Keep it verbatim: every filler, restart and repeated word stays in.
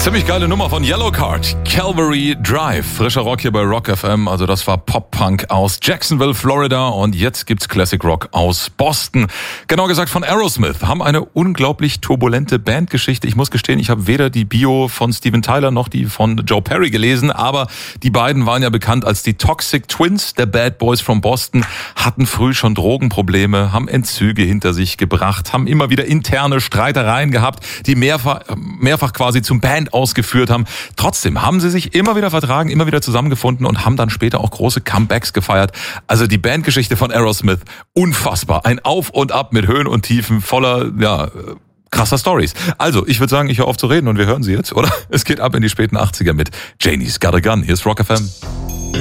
Ziemlich geile Nummer von Yellowcard, Calvary Drive. Frischer Rock hier bei Rock F M. Also das war Pop-Punk aus Jacksonville, Florida. Und jetzt gibt's Classic Rock aus Boston. Genau gesagt von Aerosmith. Haben eine unglaublich turbulente Bandgeschichte. Ich muss gestehen, ich habe weder die Bio von Steven Tyler noch die von Joe Perry gelesen. Aber die beiden waren ja bekannt als die Toxic Twins der Bad Boys from Boston. Hatten früh schon Drogenprobleme, haben Entzüge hinter sich gebracht, haben immer wieder interne Streitereien gehabt, die mehrfach, mehrfach quasi zum Band ausgeführt haben. Trotzdem haben sie sich immer wieder vertragen, immer wieder zusammengefunden und haben dann später auch große Comebacks gefeiert. Also die Bandgeschichte von Aerosmith, unfassbar. Ein Auf und Ab mit Höhen und Tiefen, voller, ja, krasser Stories. Also, ich würde sagen, ich höre auf zu reden und wir hören sie jetzt, oder? Es geht ab in die späten achtziger mit Janie's Got a Gun. Hier ist Rock F M.